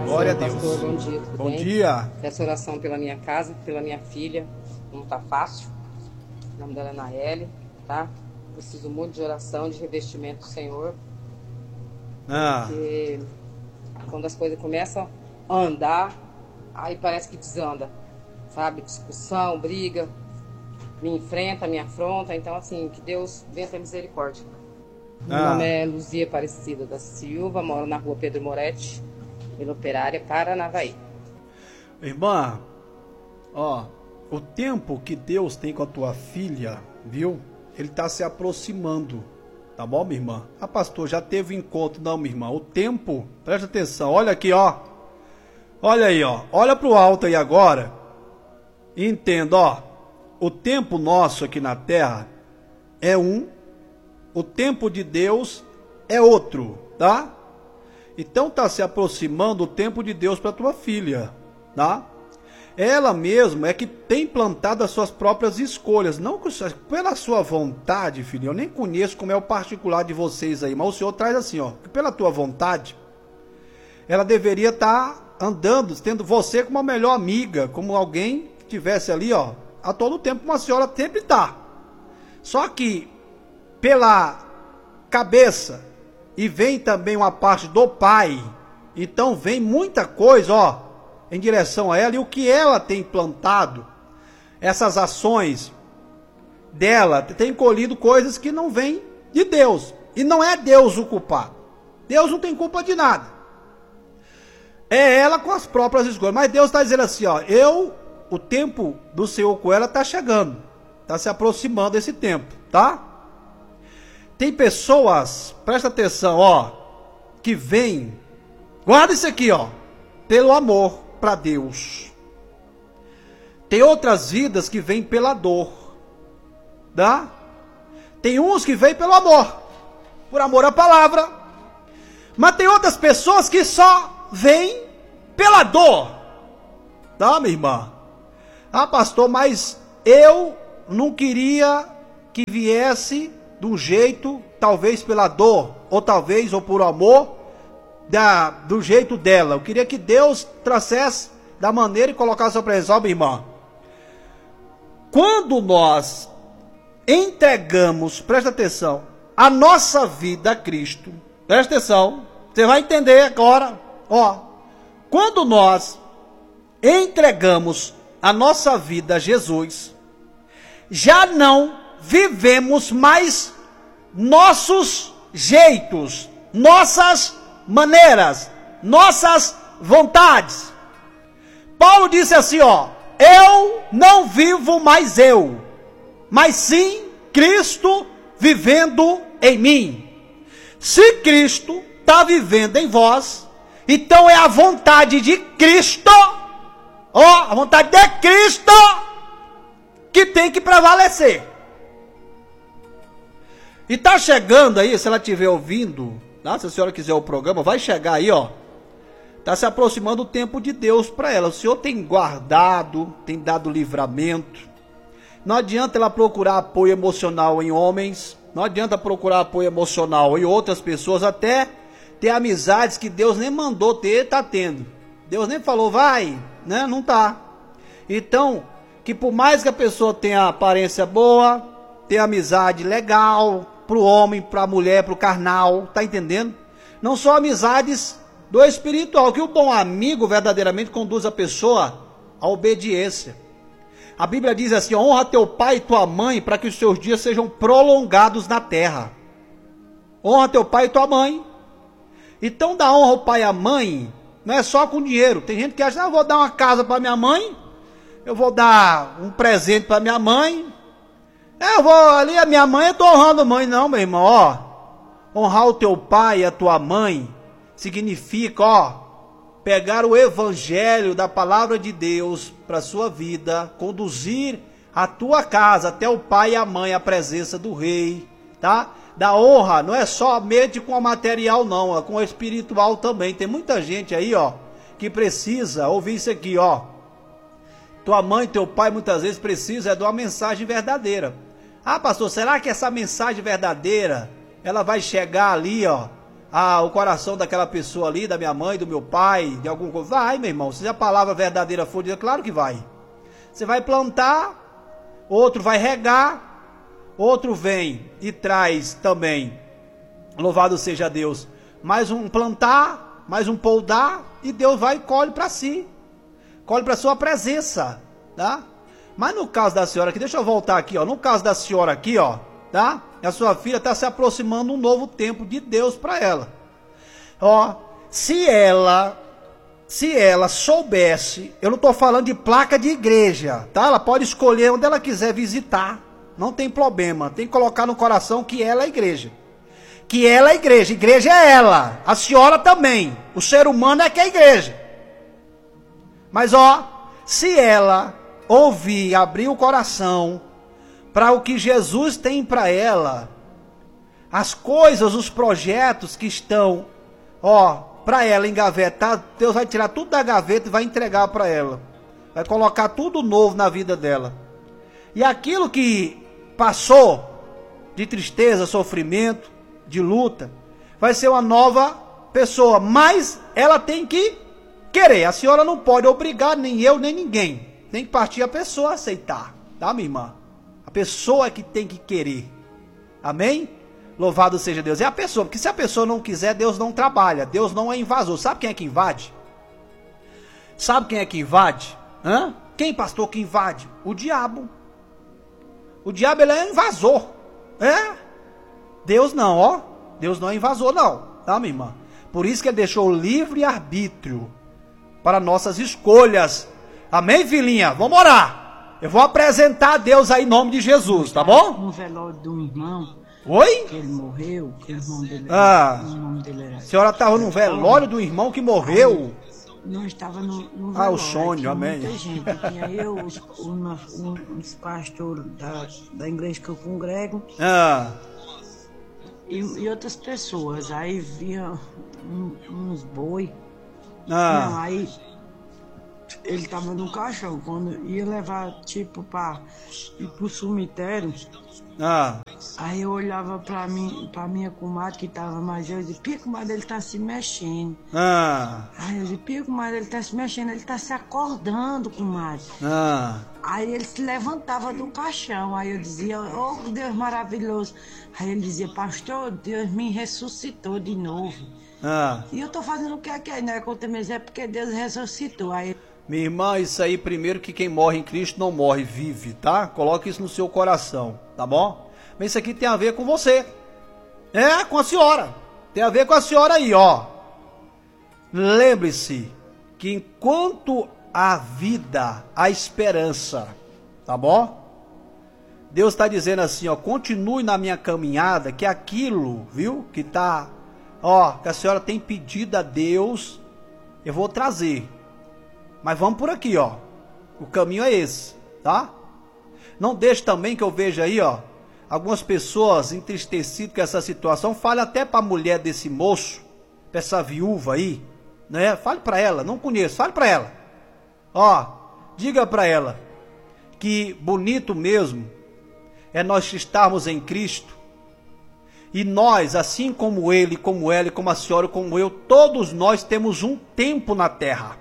Glória a Deus. Pastor, bom dia, tudo Bom bem? dia. Peço oração pela minha casa, pela minha filha. Não tá fácil. O nome dela é Naeli, tá? Preciso muito de oração, de revestimento do Senhor. Porque quando as coisas começam a andar, aí parece que desanda. Sabe? Discussão, briga, me enfrenta, me afronta. Então, assim, que Deus venha ter misericórdia. Meu nome é Luzia Aparecida da Silva, moro na rua Pedro Moretti, Vila Operária, Paranavaí. Irmã, ó, o tempo que Deus tem com a tua filha, viu? Ele está se aproximando, tá bom, minha irmã? Ah, pastor, já teve encontro. Não, minha irmã, o tempo, presta atenção, olha aqui, ó. Olha aí, ó, olha pro alto aí agora. E entenda, ó, o tempo nosso aqui na terra é um, o tempo de Deus é outro, tá? Então tá se aproximando o tempo de Deus para tua filha, tá? Ela mesma é que tem plantado as suas próprias escolhas, não pela sua vontade, filho. Eu nem conheço como é o particular de vocês aí, mas o Senhor traz assim, ó, que pela tua vontade, ela deveria estar andando, tendo você como a melhor amiga, como alguém que tivesse ali, ó, a todo tempo, como a senhora sempre tá. Só que pela cabeça, e vem também uma parte do pai, então vem muita coisa, ó, em direção a ela, e o que ela tem plantado, essas ações dela, tem colhido coisas que não vêm de Deus, e não é Deus o culpado. Deus não tem culpa de nada, é ela com as próprias escolhas. Mas Deus está dizendo assim, ó, o tempo do Senhor com ela está chegando, está se aproximando esse tempo, tá? Tem pessoas, presta atenção, ó, que vêm, guarda isso aqui, ó, pelo amor para Deus. Tem outras vidas que vêm pela dor, tá? Tem uns que vêm pelo amor, por amor à palavra, mas tem outras pessoas que só vêm pela dor, tá, minha irmã? Ah, pastor, mas eu não queria que viesse do jeito, talvez pela dor, ou talvez, ou por amor, do jeito dela. Eu queria que Deus trouxesse da maneira e colocasse a presença. Ó, minha irmã, quando nós entregamos, presta atenção, a nossa vida a Cristo, presta atenção, você vai entender agora, ó, quando nós entregamos a nossa vida a Jesus, já não vivemos mais nossos jeitos, nossas maneiras, nossas vontades. Paulo disse assim, ó, eu não vivo mais eu, mas sim Cristo vivendo em mim. Se Cristo está vivendo em vós, então é a vontade de Cristo, ó, a vontade de Cristo que tem que prevalecer. E tá chegando aí, se ela estiver ouvindo, tá? Se a senhora quiser o programa, vai chegar aí, ó. Tá se aproximando o tempo de Deus para ela. O Senhor tem guardado, tem dado livramento. Não adianta ela procurar apoio emocional em homens, não adianta procurar apoio emocional em outras pessoas, até ter amizades que Deus nem mandou ter, tá tendo. Deus nem falou, vai, né? Não tá. Então, que por mais que a pessoa tenha aparência boa, tenha amizade legal, pro homem, pra mulher, pro carnal, tá entendendo? Não são amizades do espiritual, que o bom amigo verdadeiramente conduz a pessoa à obediência. A Bíblia diz assim, honra teu pai e tua mãe, para que os seus dias sejam prolongados na terra. Honra teu pai e tua mãe. Então dar honra ao pai e à mãe, não é só com dinheiro. Tem gente que acha, eu vou dar uma casa para minha mãe, eu vou dar um presente para minha mãe, eu vou ali, a minha mãe, eu estou honrando a mãe. Não, meu irmão, ó, honrar o teu pai e a tua mãe significa, ó, pegar o evangelho da palavra de Deus para a sua vida, conduzir a tua casa até o pai e a mãe, a presença do rei, tá? Da honra, não é somente com a material não, é com o espiritual também. Tem muita gente aí, ó, que precisa ouvir isso aqui, ó. Tua mãe, teu pai muitas vezes precisa de uma mensagem verdadeira. Ah, pastor, será que essa mensagem verdadeira, ela vai chegar ali, ó, o coração daquela pessoa ali, da minha mãe, do meu pai, de algum coisa. Vai, meu irmão, se a palavra verdadeira for dita, claro que vai. Você vai plantar, outro vai regar, outro vem e traz também, louvado seja Deus, mais um plantar, mais um poldar, e Deus vai e colhe para si, colhe para sua presença, tá? Mas no caso da senhora aqui, deixa eu voltar aqui, ó, no caso da senhora aqui, ó, tá? A sua filha está se aproximando um novo tempo de Deus para ela. Ó, se ela soubesse, eu não estou falando de placa de igreja, tá? Ela pode escolher onde ela quiser visitar, não tem problema. Tem que colocar no coração que ela é igreja. Que ela é igreja, igreja é ela, a senhora também. O ser humano é que é igreja. Mas ó, se ela ouvir, abrir o coração para o que Jesus tem para ela, as coisas, os projetos que estão, ó, para ela engavetar, Deus vai tirar tudo da gaveta e vai entregar para ela. Vai colocar tudo novo na vida dela. E aquilo que passou de tristeza, sofrimento, de luta, vai ser uma nova pessoa. Mas ela tem que querer. A senhora não pode obrigar nem eu, nem ninguém. Tem que partir a pessoa a aceitar, tá, minha irmã? A pessoa é que tem que querer. Amém? Louvado seja Deus. É a pessoa, porque se a pessoa não quiser, Deus não trabalha. Deus não é invasor. Sabe quem é que invade? Sabe quem é que invade? Hã? Quem, pastor, que invade? O diabo. O diabo, ele é invasor. É? Deus não, ó. Deus não é invasor, não. Tá, minha irmã? Por isso que ele deixou livre arbítrio para nossas escolhas. Amém, filhinha? Vamos orar. Eu vou apresentar a Deus aí em nome de Jesus, tá bom? No velório de um irmão. Oi? Que ele morreu, que o irmão dele, o nome dele era... A senhora estava no velório do irmão que morreu? Não, estava no velório. O sonho, amém. Muita gente. Tinha eu, os pastores da igreja que eu congrego. E outras pessoas. Aí via uns boi. Não, aí ele tava no caixão. Quando ia levar, tipo, para ir pro cemitério. Aí eu olhava pra minha comadre que tava mais, eu dizia, Pia, comadre, ele tá se mexendo. Aí eu dizia, Pia, comadre, ele tá se mexendo, ele tá se acordando, comadre. Aí ele se levantava do caixão, aí eu dizia, oh Deus maravilhoso. Aí ele dizia, pastor, Deus me ressuscitou de novo. E eu tô fazendo o que é que é, não é contra mim, é porque Deus ressuscitou. Aí... Minha irmã, isso aí, primeiro que quem morre em Cristo não morre, vive, tá? Coloque isso no seu coração, tá bom? Mas isso aqui tem a ver com você. Com a senhora. Tem a ver com a senhora aí, ó. Lembre-se que enquanto há vida, há esperança, tá bom? Deus está dizendo assim, ó, continue na minha caminhada, que aquilo, viu, que tá, ó, que a senhora tem pedido a Deus, eu vou trazer. Mas vamos por aqui, ó. O caminho é esse, tá? Não deixe também que eu veja aí, ó, algumas pessoas entristecidas com essa situação. Fale até para a mulher desse moço, para essa viúva aí, né? Fale para ela, não conheço, fale para ela. Ó, diga para ela que bonito mesmo é nós estarmos em Cristo. E nós, assim como ele, como ela, como a senhora, como eu, todos nós temos um tempo na terra.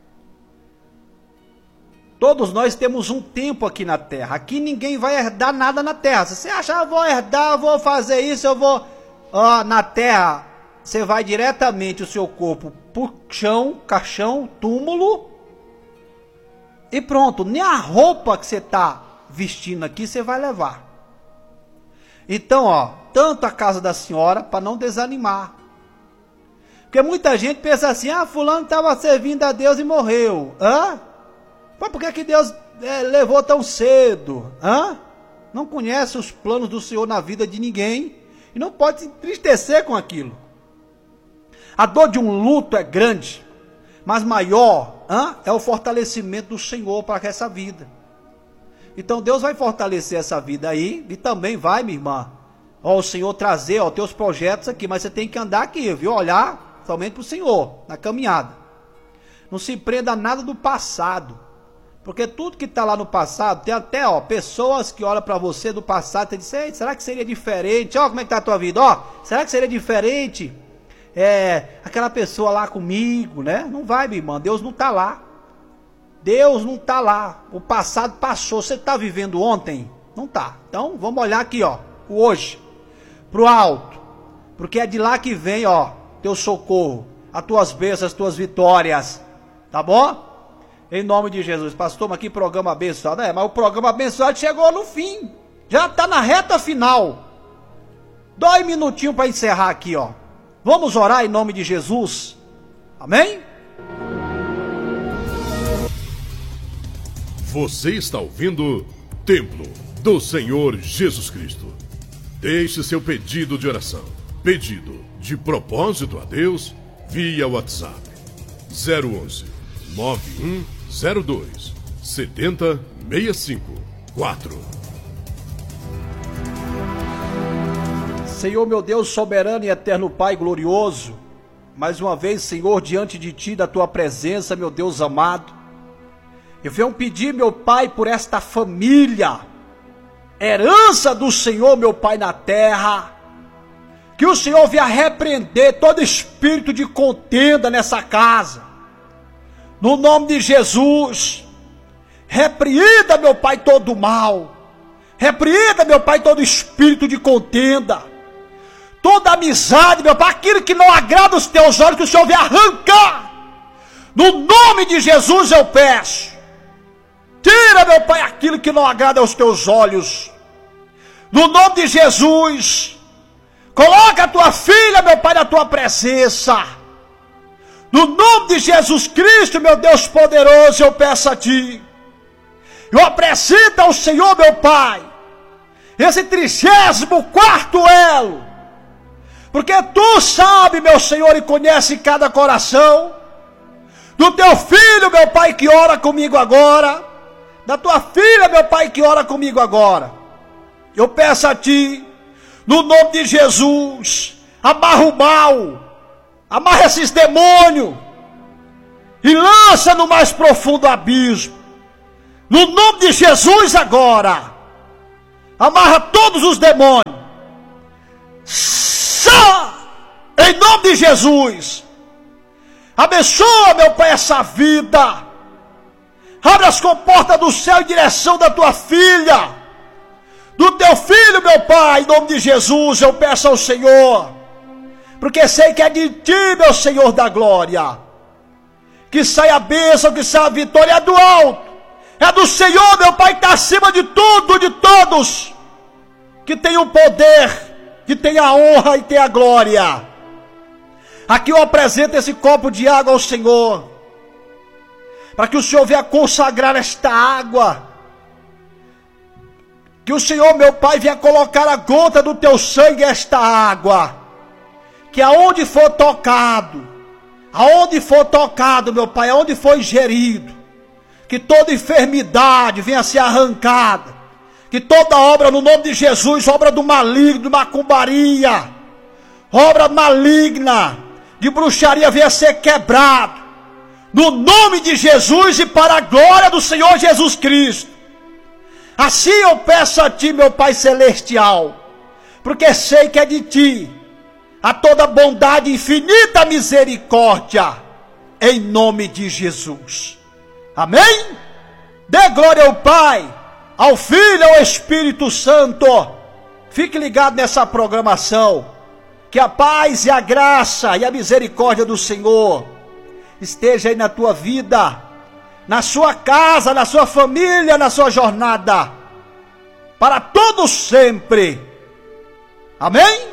Todos nós temos um tempo aqui na terra. Aqui ninguém vai herdar nada na terra. Se você achar, eu vou herdar, eu vou fazer isso, eu vou... na terra, você vai diretamente o seu corpo pro chão, caixão, túmulo. E pronto. Nem a roupa que você está vestindo aqui, você vai levar. Então, ó, tanto a casa da senhora, para não desanimar. Porque muita gente pensa assim, fulano estava servindo a Deus e morreu. Mas por que Deus levou tão cedo? Não conhece os planos do Senhor na vida de ninguém e não pode se entristecer com aquilo. A dor de um luto é grande, mas maior é o fortalecimento do Senhor para essa vida. Então Deus vai fortalecer essa vida aí e também vai, minha irmã, o Senhor trazer os teus projetos aqui, mas você tem que andar aqui, viu? Olhar somente para o Senhor, na caminhada. Não se prenda a nada do passado. Porque tudo que está lá no passado, tem até, pessoas que olham para você do passado e dizem, será que seria diferente? Como é que está a tua vida? Será que seria diferente aquela pessoa lá comigo, né? Não vai, minha irmã, Deus não está lá. Deus não está lá. O passado passou. Você está vivendo ontem? Não está. Então, vamos olhar aqui, ó, o hoje, pro alto, porque é de lá que vem, ó, teu socorro, as tuas bênçãos, as tuas vitórias, tá bom? Em nome de Jesus. Pastor, mas que programa abençoado. Mas o programa abençoado chegou no fim. Já está na reta final. 2 minutinhos para encerrar aqui, ó. Vamos orar em nome de Jesus. Amém? Você está ouvindo Templo do Senhor Jesus Cristo. Deixe seu pedido de oração, pedido de propósito a Deus via WhatsApp 011 9102 7065 Senhor meu Deus, soberano e eterno Pai glorioso, mais uma vez, Senhor, diante de Ti, da Tua presença, meu Deus amado, eu venho pedir, meu Pai, por esta família, herança do Senhor, meu Pai, na terra, que o Senhor venha repreender todo espírito de contenda nessa casa, no nome de Jesus. Repreenda, meu Pai, todo o mal, repreenda, meu Pai, todo espírito de contenda, toda amizade, meu Pai, aquilo que não agrada os teus olhos, que o Senhor venha arrancar, no nome de Jesus eu peço. Tira, meu Pai, aquilo que não agrada aos teus olhos, no nome de Jesus. Coloca a tua filha, meu Pai, na tua presença, no nome de Jesus Cristo, meu Deus poderoso, eu peço a Ti. Eu apresento ao Senhor, meu Pai, esse 34º elo, porque Tu sabe, meu Senhor, e conhece cada coração, do Teu filho, meu Pai, que ora comigo agora, da Tua filha, meu Pai, que ora comigo agora. Eu peço a Ti, no nome de Jesus, amarra o mal, amarra esses demônios, e lança no mais profundo abismo, no nome de Jesus agora. Amarra todos os demônios, em nome de Jesus. Abençoa, meu Pai, essa vida. Abre as comportas do céu em direção da Tua filha, do Teu filho, meu Pai, em nome de Jesus. Eu peço ao Senhor, porque sei que é de Ti, meu Senhor da glória, que sai a bênção, que sai a vitória, é do alto, é do Senhor, meu Pai, que está acima de tudo, de todos, que tem o poder, que tem a honra e tem a glória. Aqui eu apresento esse copo de água ao Senhor, para que o Senhor venha consagrar esta água, que o Senhor, meu Pai, venha colocar a gota do Teu sangue esta água, que aonde for tocado, meu Pai, aonde for ingerido, que toda enfermidade venha ser arrancada, que toda obra no nome de Jesus, obra do maligno, de macumbaria, obra maligna, de bruxaria venha ser quebrado, no nome de Jesus e para a glória do Senhor Jesus Cristo. Assim eu peço a Ti, meu Pai celestial, porque sei que é de Ti a toda bondade e infinita misericórdia, em nome de Jesus. Amém? Dê glória ao Pai, ao Filho e ao Espírito Santo. Fique ligado nessa programação, que a paz e a graça e a misericórdia do Senhor esteja aí na tua vida, na sua casa, na sua família, na sua jornada, para todos sempre. Amém?